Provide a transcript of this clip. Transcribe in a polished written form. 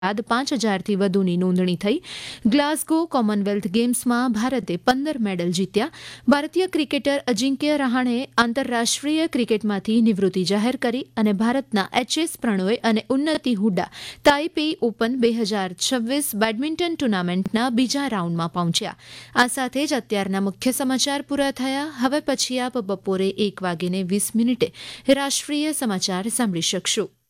બાદ 5,000થી વધુની નોંધણી થઈ. ગ્લાસગો કોમનવેલ્થ ગેમ્સમાં ભારતે 15 મેડલ જીત્યા. ભારતીય ક્રિકેટર અજિંક્ય રહાણે આંતરરાષ્ટ્રીય ક્રિકેટમાંથી નિવૃત્તિ જાહેર કરી અને ભારતના એચ.એસ. પ્રણોય અને ઉન્નતિ હુડ્ડા તાઇપેઈ ઓપન 2026 બેડમિન્ટન ટુર્નામેન્ટના બીજા રાઉન્ડમાં પહોંચ્યા. આ સાથે જ અત્યારના મુખ્ય સમાચાર પૂરા થયા. હવે પછી આપ બપોરે 1:20 રાષ્ટ્રીય સમાચાર સાંભળી શકશો.